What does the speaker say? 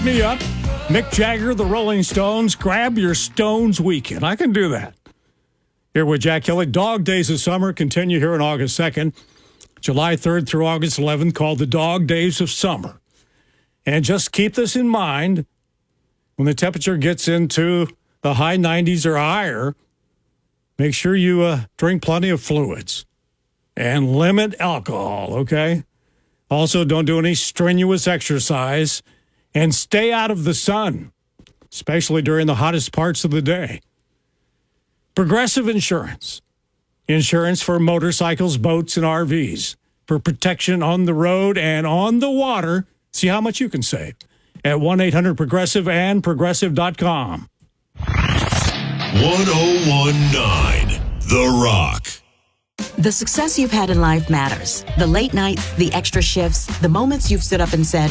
me up. Mick Jagger, the Rolling Stones, grab your Stones weekend. I can do that. Here with Jack Kelly. Dog Days of Summer continue here on August 2nd, July 3rd through August 11th, called the Dog Days of Summer. And just keep this in mind. When the temperature gets into the high 90s or higher, make sure you drink plenty of fluids and limit alcohol, okay? Also, don't do any strenuous exercise and stay out of the sun, especially during the hottest parts of the day. Progressive Insurance. Insurance for motorcycles, boats, and RVs. For protection on the road and on the water. See how much you can save at 1-800-PROGRESSIVE and Progressive.com. 1019 The Rock. The success you've had in life matters. The late nights, the extra shifts, the moments you've stood up and said,